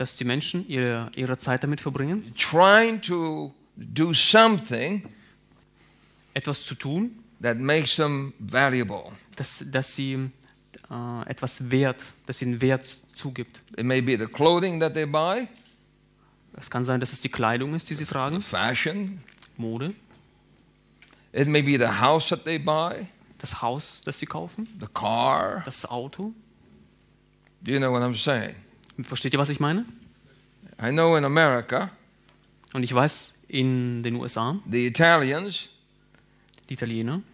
dass die Menschen ihre Zeit damit verbringen, trying to do something etwas zu tun, that makes them valuable. dass sie etwas wert, dass ihnen Wert zugibt. It may be the clothing that they buy, Es kann sein, dass es die Kleidung ist, die sie tragen, fashion. Mode, It may be the house that they buy, das Haus, das sie kaufen, the car. das Auto. Do you know what I'm saying? Versteht ihr, was ich meine? I know in America, Und ich weiß, in den USA, the Italians, die Italiener,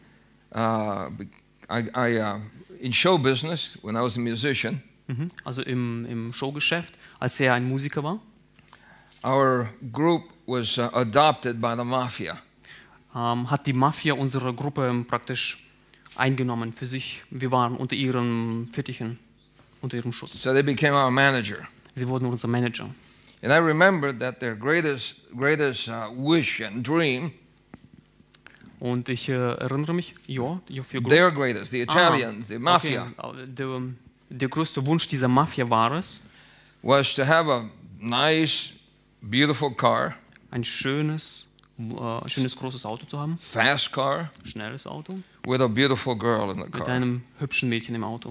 in show business, when I was a musician, also im Showgeschäft, als er ein Musiker war, our group was adopted by the mafia. hat die Mafia unsere Gruppe praktisch eingenommen für sich. Wir waren unter ihren Fittichen, unter ihrem Schutz. So they became our manager. Sie wurden unser Manager. And I remember that their greatest wish and dream, Und ich erinnere mich, für their greatest, the Italians, the mafia, okay. Der größte Wunsch dieser Mafia war es, was to have a nice, beautiful car, ein schönes großes Auto zu haben, fast car, schnelles Auto, with a beautiful girl in the mit car. einem hübschen Mädchen im Auto.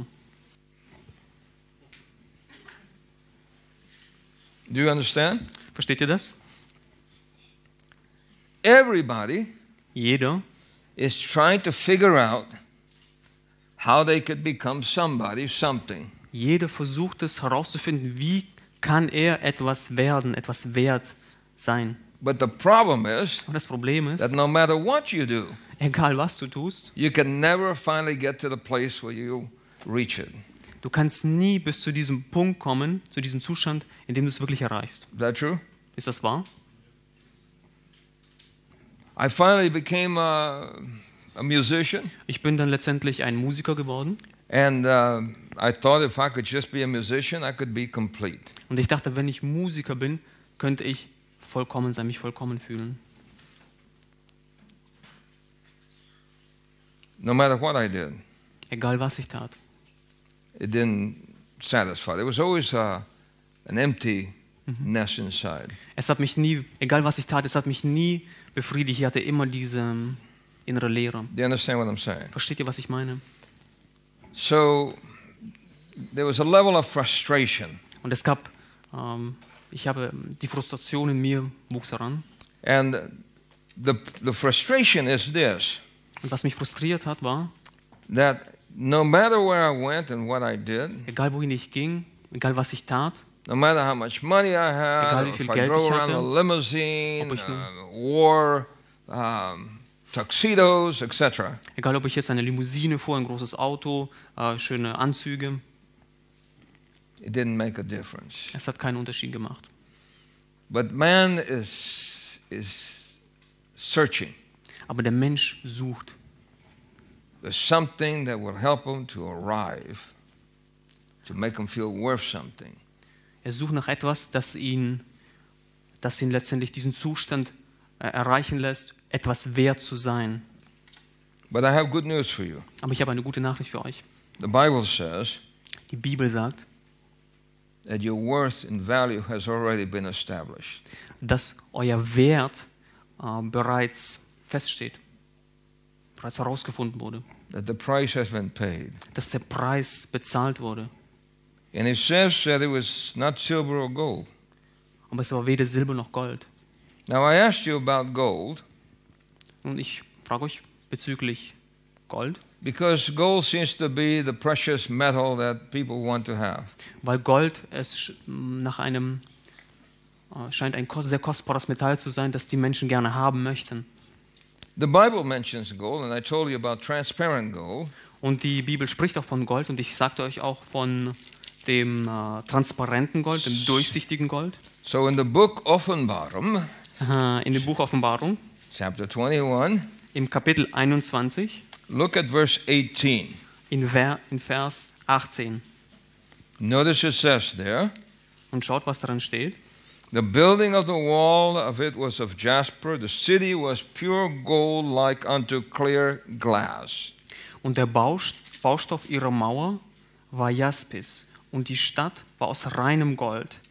Do you understand? Versteht ihr das? Everybody Jeder is trying to figure out how they could become somebody, something. Jeder versucht es herauszufinden, wie kann er etwas werden, etwas wert sein. But the problem is Und das Problem ist, that no matter what you do, egal was du tust, you can never finally get to the place where you reach it. du kannst nie bis zu diesem Punkt kommen, zu diesem Zustand, in dem du es wirklich erreichst. Is that true? Ist das wahr? I finally became a musician, Ich bin dann letztendlich ein Musiker geworden and I thought if I could just be a musician, I could be complete. und ich dachte, wenn ich Musiker bin, könnte ich vollkommen sein, mich vollkommen fühlen. No matter what I did, Egal was ich tat. it didn't satisfy. There was always an emptiness inside. Es hat mich nie, egal was ich tat, es hat mich nie befriedigt. Ich hatte immer diese innere Leere. Do you understand what I'm saying? Versteht ihr, was ich meine? So there was a level of frustration. Und es gab, die Frustration in mir wuchs heran. And the frustration is this, Und was mich frustriert hat, war, that no matter where I went and what I did, egal wohin ich ging, egal was ich tat, no matter how much money I had, Egal wie or viel if I Geld drove ich around hatte, a limousine, ob ich wore tuxedos, etc., egal ob ich jetzt eine Limousine fuhr, ein großes Auto, schöne Anzüge, it didn't make a difference. es hat keinen Unterschied gemacht. But man is searching. Aber der Mensch sucht. There's something that will help him to arrive, to make him feel worth something. Er sucht nach etwas, das ihn letztendlich diesen Zustand erreichen lässt, etwas wert zu sein. But I have good news for you. Aber ich habe eine gute Nachricht für euch. The Bible says Die Bibel sagt, that your worth and value has already been established. dass euer Wert bereits feststeht, bereits herausgefunden wurde, That the price has been paid. dass der Preis bezahlt wurde. And it says that it was not silver or gold. Aber es war weder Silber noch Gold. Now I asked you about gold Und ich frage euch bezüglich Gold, because gold seems to be the precious metal that people want to have. weil Gold scheint ein sehr kostbares Metall zu sein, das die Menschen gerne haben möchten. The Bible mentions gold, and I told you about transparent gold. Und die Bibel spricht auch von Gold und ich sagte euch auch von dem transparenten Gold, dem durchsichtigen Gold. So in the book Offenbarung, In dem Buch Offenbarung, chapter 21, im Kapitel 21, look at verse 18. in Vers 18. Notice it says there, Und schaut, was darin steht. the building of the wall of it was of jasper, the city was pure gold like unto clear glass. Und der Baustoff ihrer Mauer war Jaspis und die Stadt war aus reinem Gold,